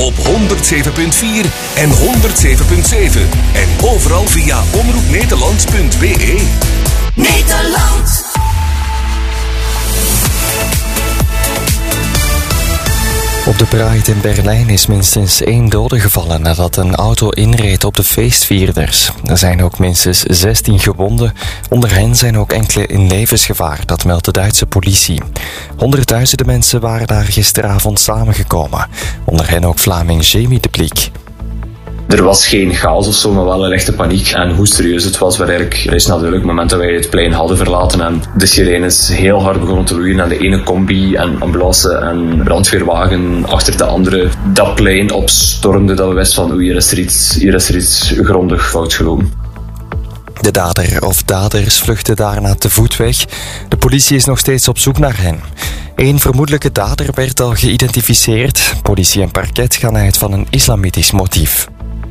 op 107.4 en 107.7. En overal via omroepnederland.be. Nederland. Op de Pride in Berlijn is minstens 1 dode gevallen nadat een auto inreed op de feestvierders. Er zijn ook minstens 16 gewonden. Onder hen zijn ook enkele in levensgevaar, dat meldt de Duitse politie. Honderdduizenden mensen waren daar gisteravond samengekomen. Onder hen ook Vlaming Jamie de Bliek. Er was geen chaos of zo, maar wel een echte paniek. En hoe serieus het was, werd eigenlijk vrij snel duidelijk. Op het moment dat wij het plein hadden verlaten en de sirenes heel hard begonnen te loeien en de ene combi en ambulance en brandweerwagen achter de andere dat plein opstormde, dat we wisten van hier is er iets grondig fout gelopen. De dader of daders vluchtten daarna te voet weg. De politie is nog steeds op zoek naar hen. Eén vermoedelijke dader werd al geïdentificeerd. Politie en parket gaan uit van een islamitisch motief.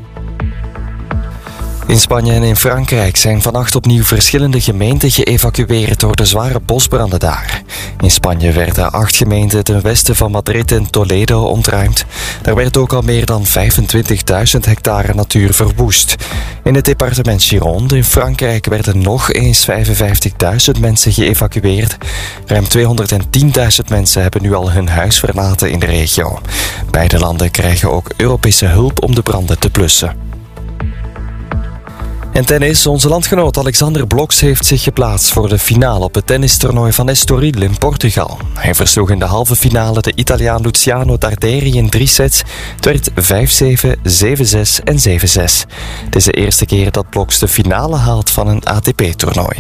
In Spanje en in Frankrijk zijn vannacht opnieuw verschillende gemeenten geëvacueerd door de zware bosbranden daar. In Spanje werden 8 gemeenten ten westen van Madrid en Toledo ontruimd. Daar werd ook al meer dan 25.000 hectare natuur verwoest. In het departement Gironde in Frankrijk werden nog eens 55.000 mensen geëvacueerd. Ruim 210.000 mensen hebben nu al hun huis verlaten in de regio. Beide landen krijgen ook Europese hulp om de branden te blussen. En tennis, onze landgenoot Alexander Bloks heeft zich geplaatst voor de finale op het tennistoernooi van Estoril in Portugal. Hij versloeg in de halve finale de Italiaan Luciano Darderi in 3 sets. Het werd 5-7, 7-6 en 7-6. Het is de eerste keer dat Bloks de finale haalt van een ATP-toernooi.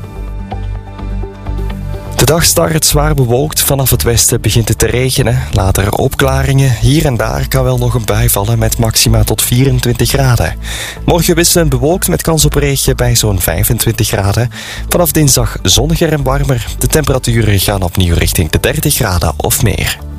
De dag start zwaar bewolkt. Vanaf het westen begint het te regenen. Later opklaringen. Hier en daar kan wel nog een bui vallen met maxima tot 24 graden. Morgen wisselend bewolkt met kans op regen bij zo'n 25 graden. Vanaf dinsdag zonniger en warmer. De temperaturen gaan opnieuw richting de 30 graden of meer.